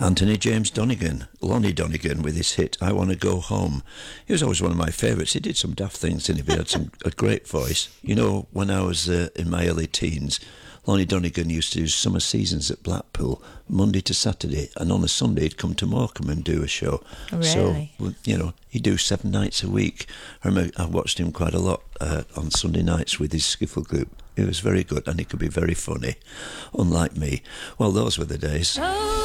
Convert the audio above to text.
Anthony James Donegan, Lonnie Donegan, with his hit "I Want to Go Home." He was always one of my favourites. He did some daft things, and he had a great voice. You know, when I was in my early teens, Lonnie Donegan used to do summer seasons at Blackpool, Monday to Saturday, and on a Sunday he'd come to Morecambe and do a show. Really? So, you know, he'd do 7 nights a week. I watched him quite a lot on Sunday nights with his skiffle group. He was very good, and he could be very funny, unlike me. Well, those were the days.